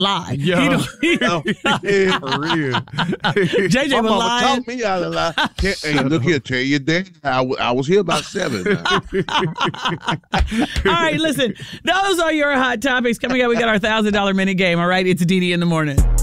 lie. Yeah. For real. JJ My was mama lying. taught me how to lie. Hey, look here, tell your dad. I was here about 7. All right, listen. Those are your hot topics. Coming up, we got our $1,000 minute game. All right, it's Dee Dee in the morning.